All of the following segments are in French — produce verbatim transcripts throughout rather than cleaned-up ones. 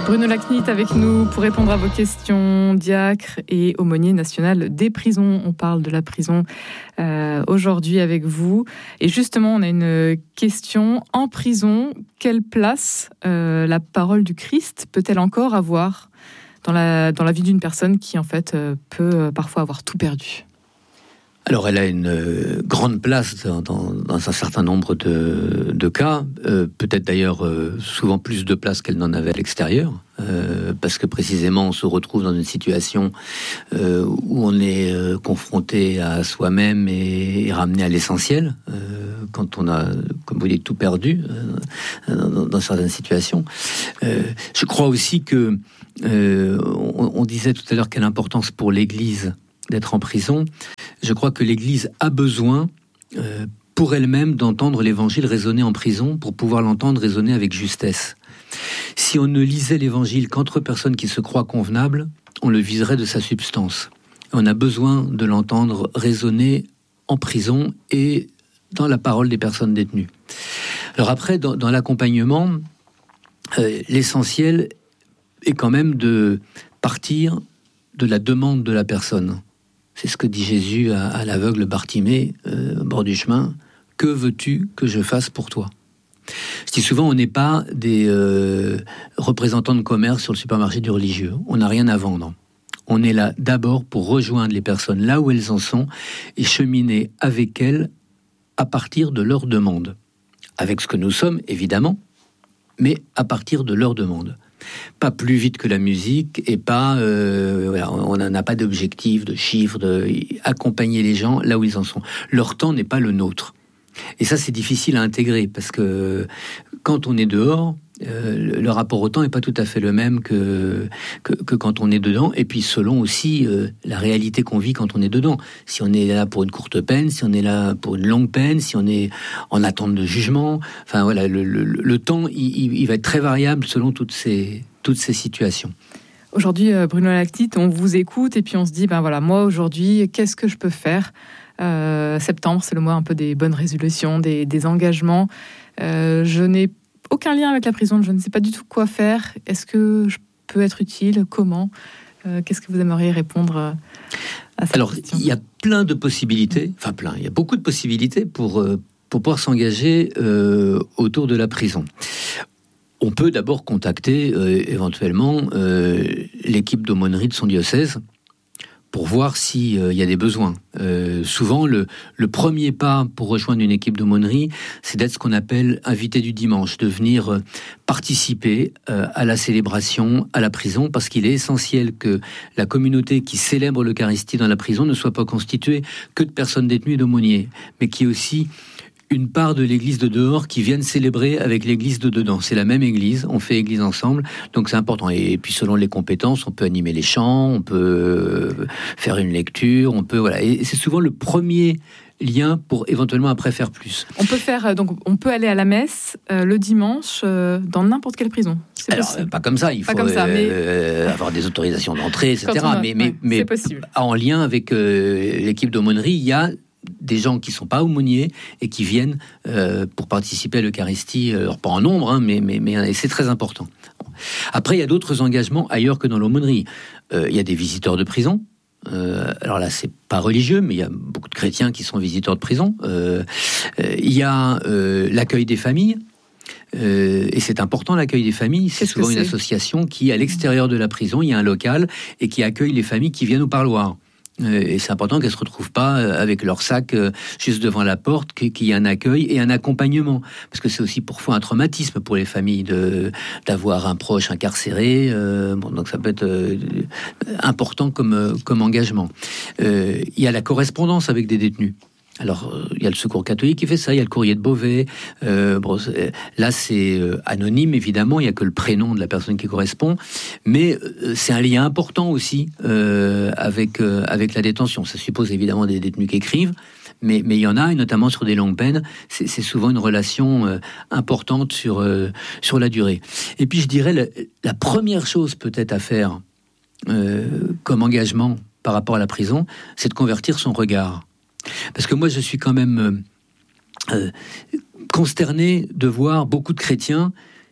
Bruno Lacnit avec nous pour répondre à vos questions, diacre et aumônier national des prisons. On parle de la prison euh, aujourd'hui avec vous. Et justement, on a une question. En prison, quelle place euh, la parole du Christ peut-elle encore avoir dans la, dans la vie d'une personne qui, en fait, euh, peut parfois avoir tout perdu ? Alors, elle a une euh, grande place dans, dans, dans un certain nombre de, de cas, euh, peut-être d'ailleurs euh, souvent plus de place qu'elle n'en avait à l'extérieur, euh, parce que précisément on se retrouve dans une situation euh, où on est euh, confronté à soi-même et, et ramené à l'essentiel, euh, quand on a, comme vous dites, tout perdu euh, dans, dans certaines situations. Euh, je crois aussi que, euh, on, on disait tout à l'heure quelle importance pour l'Église d'être en prison. Je crois que l'Église a besoin, euh, pour elle-même, d'entendre l'Évangile résonner en prison pour pouvoir l'entendre résonner avec justesse. Si on ne lisait l'Évangile qu'entre personnes qui se croient convenables, on le viserait de sa substance. On a besoin de l'entendre résonner en prison et dans la parole des personnes détenues. Alors après, dans, dans l'accompagnement, euh, l'essentiel est quand même de partir de la demande de la personne. C'est ce que dit Jésus à, à l'aveugle Bartimée, euh, au bord du chemin. « Que veux-tu que je fasse pour toi ?» Je dis souvent, on n'est pas des euh, représentants de commerce sur le supermarché du religieux. On n'a rien à vendre. On est là d'abord pour rejoindre les personnes là où elles en sont et cheminer avec elles à partir de leurs demandes. Avec ce que nous sommes, évidemment, mais à partir de leurs demandes. Pas plus vite que la musique et pas, euh, voilà, on n'a pas d'objectif, de chiffres, de accompagner les gens là où ils en sont. Leur temps n'est pas le nôtre. Et ça, c'est difficile à intégrer parce que quand on est dehors, euh, le rapport au temps n'est pas tout à fait le même que, que, que quand on est dedans. Et puis, selon aussi euh, la réalité qu'on vit quand on est dedans. Si on est là pour une courte peine, si on est là pour une longue peine, si on est en attente de jugement, enfin voilà, le, le, le temps, il, il va être très variable selon toutes ces, toutes ces situations. Aujourd'hui, Bruno Lacnit, on vous écoute et puis on se dit, ben voilà, moi aujourd'hui, qu'est-ce que je peux faire ? Euh, septembre, c'est le mois un peu des bonnes résolutions, des, des engagements. Euh, je n'ai aucun lien avec la prison, je ne sais pas du tout quoi faire. Est-ce que je peux être utile ? Comment ? euh, Qu'est-ce que vous aimeriez répondre à cette Alors, question ? Il y a plein de possibilités, enfin plein, il y a beaucoup de possibilités pour, pour pouvoir s'engager euh, autour de la prison. On peut d'abord contacter euh, éventuellement euh, l'équipe d'aumônerie de son diocèse pour voir s'il euh, y a des besoins. Euh, souvent, le, le premier pas pour rejoindre une équipe d'aumônerie, c'est d'être ce qu'on appelle invité du dimanche, de venir euh, participer euh, à la célébration, à la prison, parce qu'il est essentiel que la communauté qui célèbre l'Eucharistie dans la prison ne soit pas constituée que de personnes détenues et d'aumôniers, mais qui est aussi une part de l'église de dehors qui viennent célébrer avec l'église de dedans. C'est la même église, on fait église ensemble, donc c'est important. Et puis selon les compétences, on peut animer les chants, on peut faire une lecture, on peut voilà. Et c'est souvent le premier lien pour éventuellement après faire plus. On peut faire donc on peut aller à la messe euh, le dimanche euh, dans n'importe quelle prison. C'est Alors possible. Pas comme ça, il pas faut ça, mais... euh, avoir des autorisations d'entrée, et cetera. A... Mais mais ouais, mais possible. En lien avec euh, l'équipe d'aumônerie, il y a des gens qui sont pas aumôniers et qui viennent euh, pour participer à l'Eucharistie, alors pas en nombre, hein, mais, mais, mais c'est très important. Après, il y a d'autres engagements ailleurs que dans l'aumônerie. Euh, il y a des visiteurs de prison. Euh, alors là, c'est pas religieux, mais il y a beaucoup de chrétiens qui sont visiteurs de prison. Euh, euh, il y a euh, l'accueil des familles. Euh, et c'est important, l'accueil des familles. C'est Qu'est-ce souvent que une c'est association qui, à l'extérieur de la prison, il y a un local et qui accueille les familles qui viennent au parloir. Et c'est important qu'elles ne se retrouvent pas avec leur sac juste devant la porte, qu'il y ait un accueil et un accompagnement. Parce que c'est aussi parfois un traumatisme pour les familles de, d'avoir un proche incarcéré. Euh, bon, donc ça peut être euh, important comme, comme engagement. Euh, il y a la correspondance avec des détenus. Alors, il euh, y a le Secours catholique qui fait ça, il y a le Courrier de Beauvais. Euh, bon, là, c'est euh, anonyme, évidemment, il n'y a que le prénom de la personne qui correspond. Mais euh, c'est un lien important aussi euh, avec, euh, avec la détention. Ça suppose évidemment des détenus qui écrivent, mais mais il y en a, et notamment sur des longues peines. C'est, c'est souvent une relation euh, importante sur, euh, sur la durée. Et puis, je dirais, la, la première chose peut-être à faire euh, comme engagement par rapport à la prison, c'est de convertir son regard. Parce que moi, je suis quand même euh, euh, consterné de voir beaucoup de chrétiens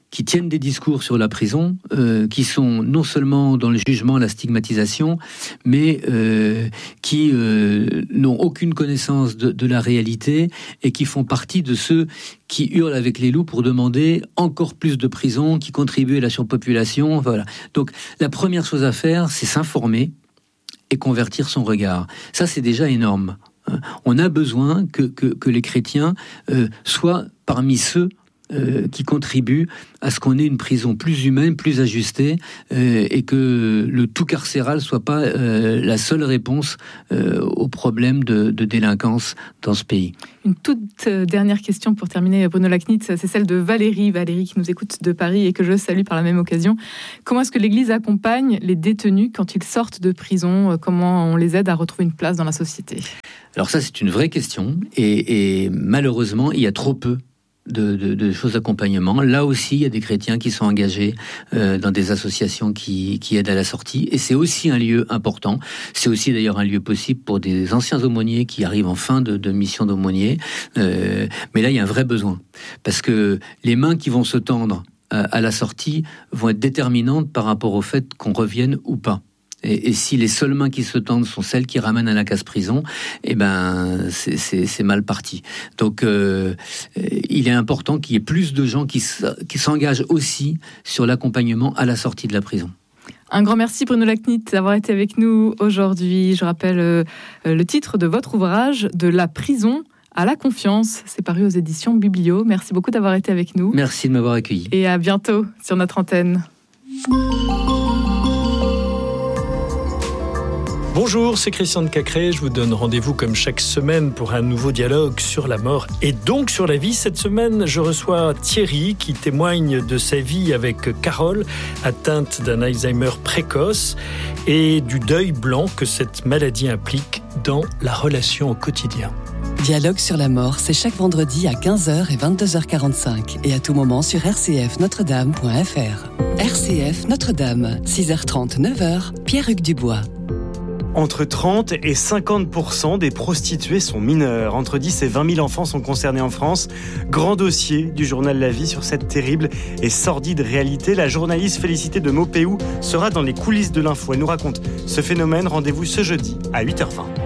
qui tiennent des discours sur la prison, euh, qui sont non seulement dans le jugement, la stigmatisation, mais euh, qui euh, n'ont aucune connaissance de, de la réalité et qui font partie de ceux qui hurlent avec les loups pour demander encore plus de prisons, qui contribuent à la surpopulation. Voilà. Donc la première chose à faire, c'est s'informer et convertir son regard. Ça, c'est déjà énorme. On a besoin que, que, que les chrétiens euh, soient parmi ceux Euh, qui contribue à ce qu'on ait une prison plus humaine, plus ajustée, euh, et que le tout carcéral soit pas euh, la seule réponse euh, aux problèmes de, de délinquance dans ce pays. Une toute dernière question pour terminer, Bruno Lacnitz, c'est celle de Valérie, Valérie qui nous écoute de Paris et que je salue par la même occasion. Comment est-ce que l'Église accompagne les détenus quand ils sortent de prison ? Comment on les aide à retrouver une place dans la société ? Alors ça, c'est une vraie question, et, et malheureusement, il y a trop peu De, de, de choses d'accompagnement. Là aussi, il y a des chrétiens qui sont engagés euh, dans des associations qui, qui aident à la sortie. Et c'est aussi un lieu important. C'est aussi d'ailleurs un lieu possible pour des anciens aumôniers qui arrivent en fin de, de mission d'aumônier. Euh, mais là, il y a un vrai besoin. Parce que les mains qui vont se tendre à, à la sortie vont être déterminantes par rapport au fait qu'on revienne ou pas. Et, et si les seules mains qui se tendent sont celles qui ramènent à la casse-prison, eh ben, c'est, c'est, c'est mal parti. Donc, euh, il est important qu'il y ait plus de gens qui, qui s'engagent aussi sur l'accompagnement à la sortie de la prison. Un grand merci Bruno Lacnitz d'avoir été avec nous aujourd'hui. Je rappelle euh, le titre de votre ouvrage, De la prison à la confiance. C'est paru aux éditions Biblio. Merci beaucoup d'avoir été avec nous. Merci de m'avoir accueilli. Et à bientôt sur notre antenne. Bonjour, c'est Christian de Cacré. Je vous donne rendez-vous comme chaque semaine pour un nouveau dialogue sur la mort et donc sur la vie. Cette semaine, je reçois Thierry qui témoigne de sa vie avec Carole, atteinte d'un Alzheimer précoce et du deuil blanc que cette maladie implique dans la relation au quotidien. Dialogue sur la mort, c'est chaque vendredi à quinze heures et vingt-deux heures quarante-cinq et à tout moment sur r c f notre dame point f r. R C F Notre-Dame, six heures trente, neuf heures, Pierre-Hugues Dubois. Entre trente et cinquante pour cent des prostituées sont mineures. Entre dix et vingt mille enfants sont concernés en France. Grand dossier du journal La Vie sur cette terrible et sordide réalité. La journaliste Félicité de Maupeou sera dans les coulisses de l'info. Elle nous raconte ce phénomène. Rendez-vous ce jeudi à huit heures vingt.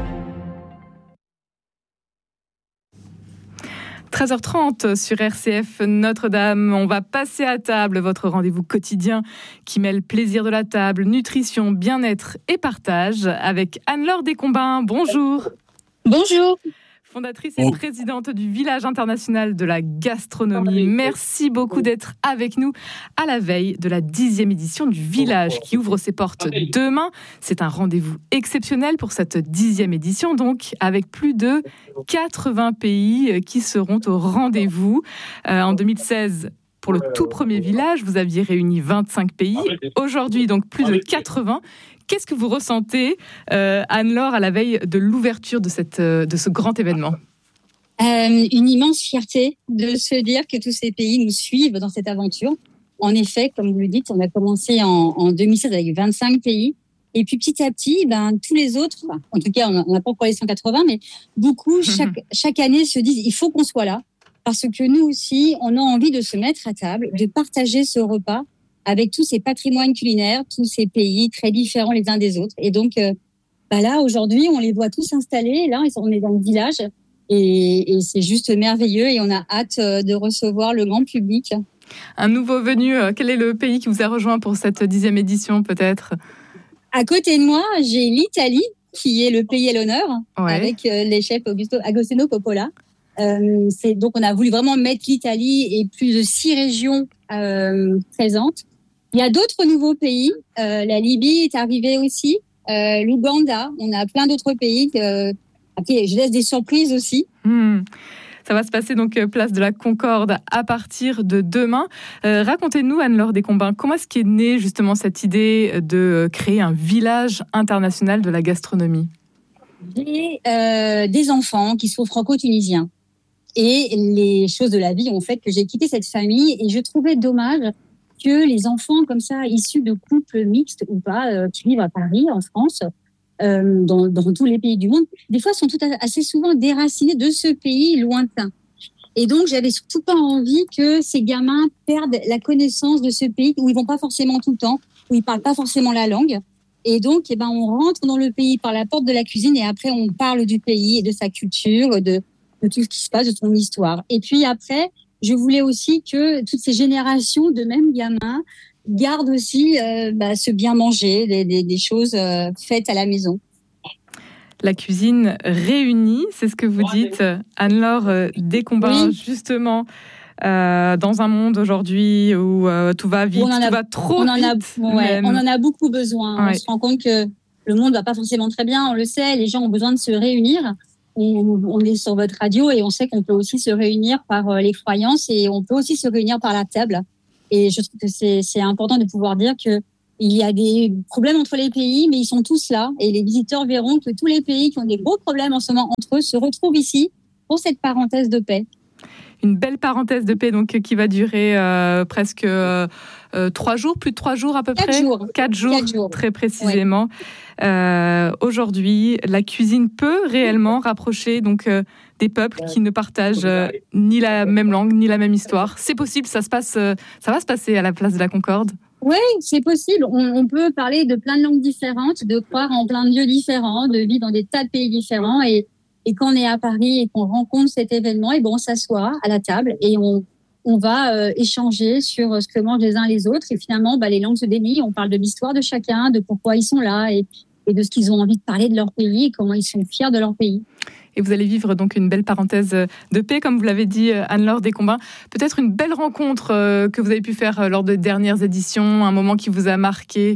treize heures trente sur R C F Notre-Dame. On va passer à table, votre rendez-vous quotidien qui mêle plaisir de la table, nutrition, bien-être et partage avec Anne-Laure Descombins. Bonjour. Bonjour. Fondatrice et présidente du Village international de la gastronomie. Merci beaucoup d'être avec nous à la veille de la dixième édition du Village qui ouvre ses portes demain. C'est un rendez-vous exceptionnel pour cette dixième édition, donc avec plus de quatre-vingts pays qui seront au rendez-vous. Euh, en deux mille seize, pour le tout premier Village, vous aviez réuni vingt-cinq pays. Aujourd'hui, donc plus de quatre-vingts. Qu'est-ce que vous ressentez, euh, Anne-Laure, à la veille de l'ouverture de, cette, de ce grand événement ? euh, Une immense fierté de se dire que tous ces pays nous suivent dans cette aventure. En effet, comme vous le dites, on a commencé en, en deux mille seize avec vingt-cinq pays. Et puis petit à petit, ben, tous les autres, en tout cas, on n'a pas encore les cent quatre-vingts, mais beaucoup, chaque, chaque année, se disent il faut qu'on soit là. Parce que nous aussi, on a envie de se mettre à table, de partager ce repas avec tous ces patrimoines culinaires, tous ces pays très différents les uns des autres. Et donc, euh, bah là, aujourd'hui, on les voit tous installés. Là, on est dans le village et, et c'est juste merveilleux. Et on a hâte de recevoir le grand public. Un nouveau venu, quel est le pays qui vous a rejoint pour cette dixième édition, peut-être ? À côté de moi, j'ai l'Italie, qui est le pays à l'honneur, ouais. avec euh, les chefs Augusto Agostino Coppola. Euh, c'est, donc, on a voulu vraiment mettre l'Italie et plus de six régions euh, présentes. Il y a d'autres nouveaux pays. Euh, la Libye est arrivée aussi. Euh, L'Ouganda. On a plein d'autres pays. Que, après, je laisse des surprises aussi. Mmh. Ça va se passer donc place de la Concorde à partir de demain. Euh, racontez-nous, Anne-Laure Descombins, comment est-ce qu'est née justement cette idée de créer un village international de la gastronomie ? J'ai euh, des enfants qui sont franco-tunisiens. Et les choses de la vie ont fait que j'ai quitté cette famille et je trouvais dommage que les enfants comme ça, issus de couples mixtes ou pas, euh, qui vivent à Paris, en France, euh, dans, dans tous les pays du monde, des fois sont tout à, assez souvent déracinés de ce pays lointain. Et donc, j'avais surtout pas envie que ces gamins perdent la connaissance de ce pays où ils vont pas forcément tout le temps, où ils parlent pas forcément la langue. Et donc, eh ben, on rentre dans le pays par la porte de la cuisine et après, on parle du pays et de sa culture, de, de tout ce qui se passe, de son histoire. Et puis après, je voulais aussi que toutes ces générations de mêmes gamins gardent aussi euh, bah, ce bien manger, des, des, des choses euh, faites à la maison. La cuisine réunie, c'est ce que vous dites, Anne-Laure Descombin, oui. justement, euh, dans un monde aujourd'hui où euh, tout va vite, tout a, va trop on en vite. A, ouais, on en a beaucoup besoin. Ouais. On se rend compte que le monde ne va pas forcément très bien, on le sait, les gens ont besoin de se réunir. On, on est sur votre radio et on sait qu'on peut aussi se réunir par les croyances et on peut aussi se réunir par la table. Et je trouve que c'est, c'est important de pouvoir dire que il y a des problèmes entre les pays, mais ils sont tous là. Et les visiteurs verront que tous les pays qui ont des gros problèmes en ce moment entre eux se retrouvent ici pour cette parenthèse de paix. Une belle parenthèse de paix donc, qui va durer euh, presque euh, euh, trois jours, plus de trois jours à peu Quatre près jours. Quatre jours, Quatre jours. très précisément. Ouais. Euh, aujourd'hui, la cuisine peut réellement rapprocher donc, euh, des peuples qui ne partagent euh, ni la même langue, ni la même histoire. C'est possible, ça, se passe, euh, ça va se passer à la place de la Concorde. Oui, c'est possible. On, on peut parler de plein de langues différentes, de croire en plein de lieux différents, de vivre dans des tas de pays différents. Et, et quand on est à Paris et qu'on rencontre cet événement, et bon, on s'assoit à la table et on, on va euh, échanger sur ce que mangent les uns les autres. Et finalement, bah, les langues se dénient. On parle de l'histoire de chacun, de pourquoi ils sont là et, et de ce qu'ils ont envie de parler de leur pays et comment ils sont fiers de leur pays. Et vous allez vivre donc une belle parenthèse de paix, comme vous l'avez dit, Anne-Laure Descombin. Peut-être une belle rencontre que vous avez pu faire lors de dernières éditions, un moment qui vous a marqué.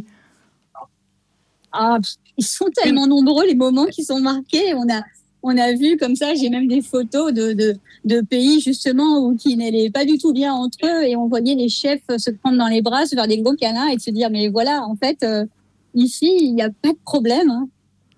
Ah, ils sont tellement nombreux les moments qui sont marqués. On a, on a vu comme ça, j'ai même des photos de, de, de pays justement où qui n'allaient pas du tout bien entre eux et on voyait les chefs se prendre dans les bras, se faire des gros câlins et se dire mais voilà, en fait, euh, ici il n'y a pas de problème. Hein.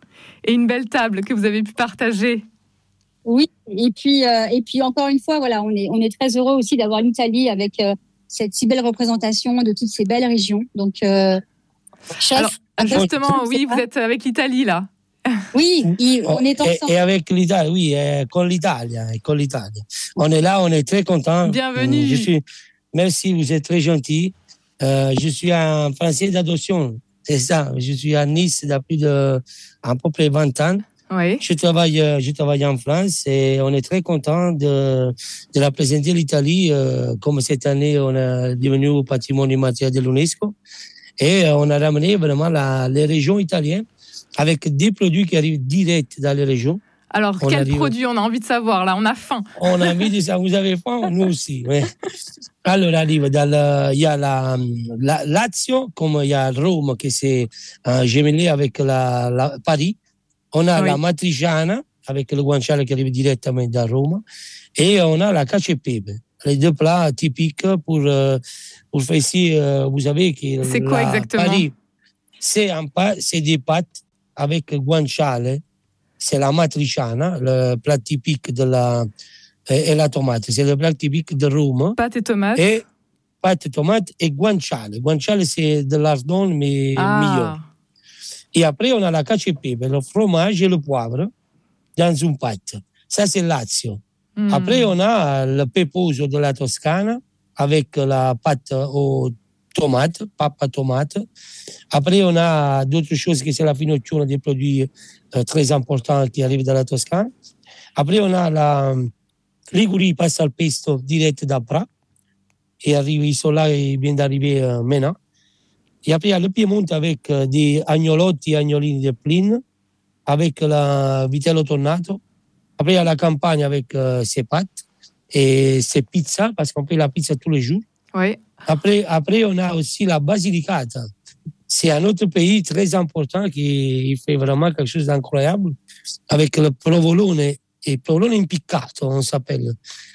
Et une belle table que vous avez pu partager. Oui, et puis euh, et puis encore une fois, voilà, on est on est très heureux aussi d'avoir l'Italie avec euh, cette si belle représentation de toutes ces belles régions. Donc, euh, chef. Alors, justement, oui, vous êtes avec l'Italie là. Oui, on est ensemble. Et, et avec l'Italie, oui, con l'Italie, con l'Italie. On est là, on est très contents. Bienvenue. Je suis, merci, vous êtes très gentil. Euh, je suis un Français d'adoption. C'est ça, je suis à Nice depuis de, à peu près vingt ans. Oui. Je travaille, je travaille en France et on est très content de, de la présenter l'Italie. Euh, comme cette année, on est devenu au patrimoine immatériel de l'UNESCO et on a ramené vraiment la, les régions italiennes avec des produits qui arrivent direct dans les régions. Alors, on quel arrive... produit on a envie de savoir là? On a faim. On a envie de ça. Vous avez faim? Nous aussi. Ouais. Alors, arrive dans le, il y a la, la Lazio, comme il y a Rome qui s'est euh, jumelé avec la, la Paris. On a oui. la matriciana avec le guanciale qui arrive directement da Rome. Et on a la cacio e pepe. Les deux plats typiques pour, euh, pour faire ici, euh, vous savez que c'est quoi exactement? Paris, c'est, un pas, c'est des pâtes avec guanciale. C'est la matriciana, le plat typique de la, et, et la tomate. C'est le plat typique de Rome. Pâtes et tomates. Et pâtes et tomates et guanciale. Guanciale, c'est de lardon, mais ah. meilleur. Et après, on a la cacio e pepe, le fromage et le poivre dans une pâte. Ça, c'est Lazio. Mm. Après, on a le peposo de la Toscane avec la pâte aux tomates, papa tomate. Après, on a d'autres choses qui c'est la finocchione des produits euh, très importants qui arrivent de la Toscane. Après, on a la Ligurie passe al pesto direct d'Apra. Et arrive, ils sont là, ils viennent d'arriver euh, maintenant. Et après, il y a le Piemonte avec euh, des agnolotti et agnolini de Pline, avec la vitello tonnato. Après, il y a la campagne avec euh, ses pâtes et ses pizzas, parce qu'on fait la pizza tous les jours. Oui. Après, après, on a aussi la Basilicata. C'est un autre pays très important qui fait vraiment quelque chose d'incroyable, avec le provolone et provolone impiccato, on s'appelle.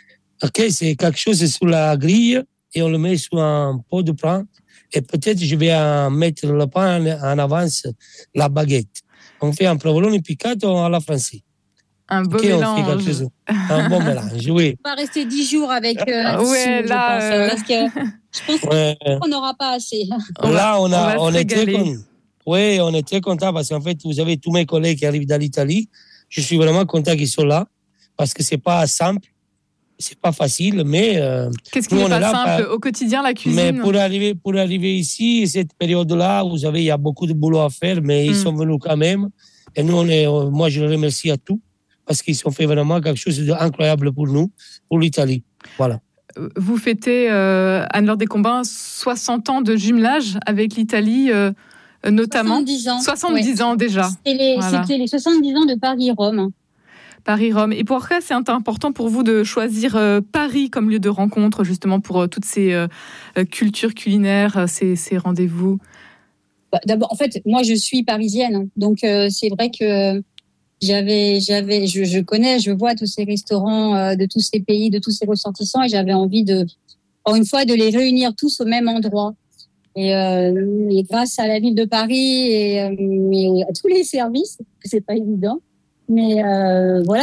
Ok, c'est quelque chose sur la grille et on le met sur un pot de pain. Et peut-être je vais mettre le pain en avance, la baguette. On fait un provolone impiccato à la française. Un beau okay, mélange. On fait quelque chose, un bon mélange, oui. On va rester dix jours avec euh, ouais, je là, pense, euh... parce que je pense ouais. qu'on n'aura pas assez. On là, on, a, on, on est très content. Oui, on est très content parce qu'en fait, vous avez tous mes collègues qui arrivent d'Italie. Je suis vraiment content qu'ils soient là parce que c'est pas simple. c'est pas facile, mais euh, qu'est-ce qui n'est pas simple pas... au quotidien, la cuisine? Mais pour arriver, pour arriver ici, cette période-là, vous savez, il y a beaucoup de boulot à faire, mais mm. ils sont venus quand même. Et nous, on est, moi, je les remercie à tous parce qu'ils ont fait vraiment quelque chose d'incroyable pour nous, pour l'Italie. Voilà. Vous fêtez, euh, Anne-Laure Descombins, soixante ans de jumelage avec l'Italie, euh, notamment. soixante-dix ans. soixante-dix ouais. ans déjà. C'était les, voilà. C'était les soixante-dix ans de Paris-Rome. Paris-Rome. Et pourquoi c'est important pour vous de choisir euh, Paris comme lieu de rencontre, justement, pour euh, toutes ces euh, cultures culinaires, ces, ces rendez-vous? Bah, d'abord, en fait, moi, je suis parisienne. Donc, euh, c'est vrai que j'avais, j'avais, je, je connais, je vois tous ces restaurants euh, de tous ces pays, de tous ces ressortissants, et j'avais envie de, encore une fois, de les réunir tous au même endroit. Et, euh, et grâce à la ville de Paris et, euh, et à tous les services, c'est pas évident, mais euh, voilà.